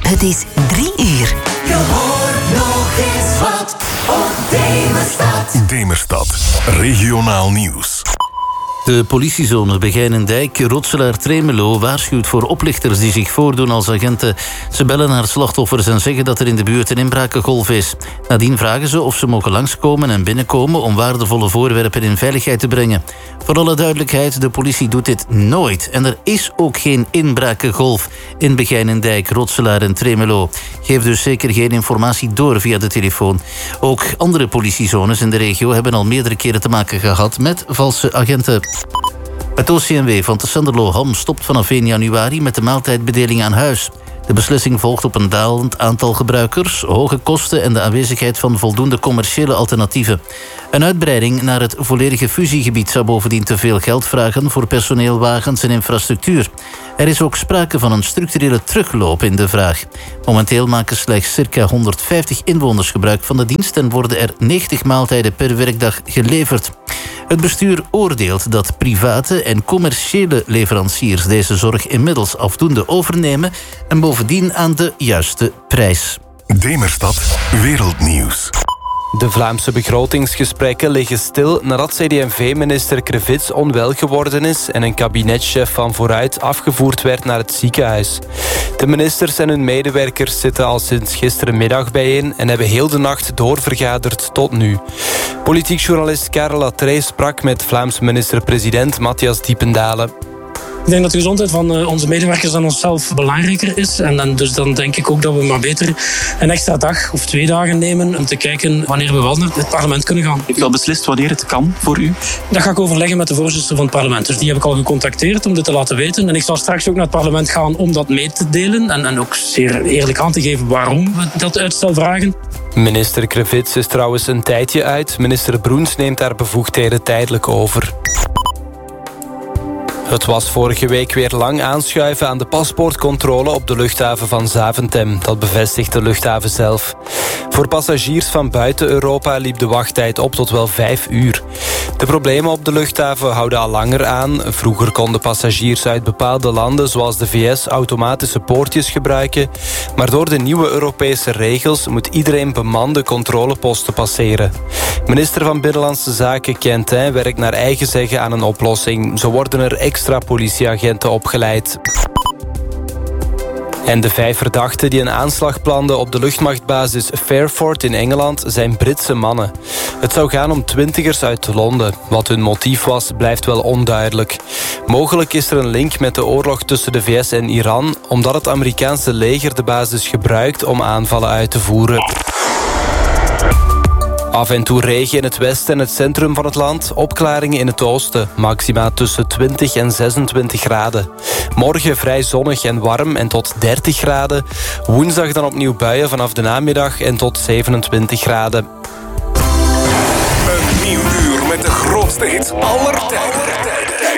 Het is 3 uur. Je hoort nog eens wat op Demerstad. Demerstad, regionaal nieuws. De politiezone Begijnendijk, Rotselaar-Tremelo waarschuwt voor oplichters die zich voordoen als agenten. Ze bellen naar slachtoffers en zeggen dat er in de buurt een inbrakengolf is. Nadien vragen ze of ze mogen langskomen en binnenkomen om waardevolle voorwerpen in veiligheid te brengen. Voor alle duidelijkheid, de politie doet dit nooit. En er is ook geen inbrakengolf in Begijnendijk, Rotselaar en Tremelo. Geef dus zeker geen informatie door via de telefoon. Ook andere politiezones in de regio hebben al meerdere keren te maken gehad met valse agenten. Het OCMW van Tessenderlo-Ham stopt vanaf 1 januari met de maaltijdbedeling aan huis. De beslissing volgt op een dalend aantal gebruikers, hoge kosten en de aanwezigheid van voldoende commerciële alternatieven. Een uitbreiding naar het volledige fusiegebied zou bovendien te veel geld vragen voor personeel, wagens en infrastructuur. Er is ook sprake van een structurele terugloop in de vraag. Momenteel maken slechts circa 150 inwoners gebruik van de dienst en worden er 90 maaltijden per werkdag geleverd. Het bestuur oordeelt dat private en commerciële leveranciers deze zorg inmiddels afdoende overnemen en bovendien aan de juiste prijs. Demerstad, wereldnieuws. De Vlaamse begrotingsgesprekken liggen stil nadat CD&V-minister Krevits onwel geworden is en een kabinetchef van Vooruit afgevoerd werd naar het ziekenhuis. De ministers en hun medewerkers zitten al sinds gisterenmiddag bijeen en hebben heel de nacht doorvergaderd tot nu. Politiek journalist Karel Latrey sprak met Vlaams minister-president Matthias Diependalen. Ik denk dat de gezondheid van onze medewerkers en onszelf belangrijker is. En dus dan denk ik ook dat we maar beter een extra dag of 2 dagen nemen om te kijken wanneer we wel naar het parlement kunnen gaan. Heeft u al beslist wanneer het kan voor u? Dat ga ik overleggen met de voorzitter van het parlement. Dus die heb ik al gecontacteerd om dit te laten weten. En ik zal straks ook naar het parlement gaan om dat mee te delen. En ook zeer eerlijk aan te geven waarom we dat uitstel vragen. Minister Krevits is trouwens een tijdje uit. Minister Broens neemt haar bevoegdheden tijdelijk over. Het was vorige week weer lang aanschuiven aan de paspoortcontrole op de luchthaven van Zaventem. Dat bevestigt de luchthaven zelf. Voor passagiers van buiten Europa liep de wachttijd op tot wel 5 uur. De problemen op de luchthaven houden al langer aan. Vroeger konden passagiers uit bepaalde landen zoals de VS automatische poortjes gebruiken. Maar door de nieuwe Europese regels moet iedereen bemande controleposten passeren. Minister van Binnenlandse Zaken Quentin werkt naar eigen zeggen aan een oplossing. Zo worden er extra politieagenten opgeleid. En de 5 verdachten die een aanslag planden op de luchtmachtbasis Fairford in Engeland zijn Britse mannen. Het zou gaan om 20ers uit Londen. Wat hun motief was, blijft wel onduidelijk. Mogelijk is er een link met de oorlog tussen de VS en Iran, omdat het Amerikaanse leger de basis gebruikt om aanvallen uit te voeren. Af en toe regen in het westen en het centrum van het land. Opklaringen in het oosten. Maxima tussen 20 en 26 graden. Morgen vrij zonnig en warm en tot 30 graden. Woensdag dan opnieuw buien vanaf de namiddag en tot 27 graden. Een nieuw uur met de grootste hits aller tijden.